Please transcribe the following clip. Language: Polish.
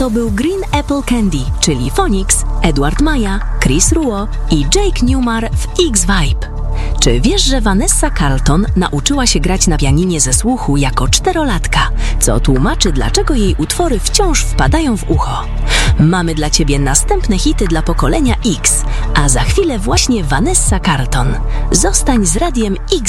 To był Green Apple Candy, czyli Phonics, Edward Maja, Chris Ruo i Jake Newmar w X-Vibe. Czy wiesz, że Vanessa Carlton nauczyła się grać na pianinie ze słuchu jako 4-latka, co tłumaczy, dlaczego jej utwory wciąż wpadają w ucho? Mamy dla Ciebie następne hity dla pokolenia X, a za chwilę właśnie Vanessa Carlton. Zostań z radiem X